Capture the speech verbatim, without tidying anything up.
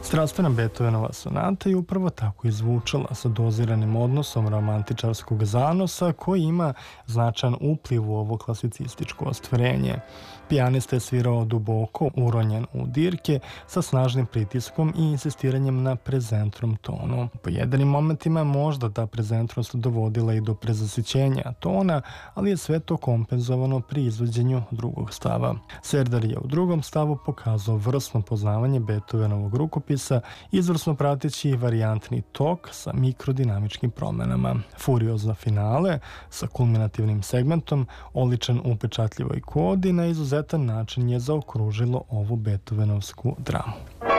Strastvena Beethovenova sonata je upravo tako izvučala sa doziranim odnosom romantičarskog zanosa koji ima značajan upliv u ovo klasicističko ostvarenje. Pijanista je svirao duboko uronjen u dirke sa snažnim pritiskom i insistiranjem na prezentrom tonu. Po jedinim momentima je možda ta prezentnost dovodila i do prezasićenja tona, ali je sve to kompenzovano pri izvođenju drugog stava. Serdar je u drugom stavu pokazao vrsno poznavanje Beethovenovog rukopisa, izvrsno prateći varijantni tok sa mikrodinamičkim promenama. Furiozno finale sa kulminativnim segmentom, oličen u upečatljivoj kodi, na izuzetan način je zaokružilo ovu Beethovenovsku dramu.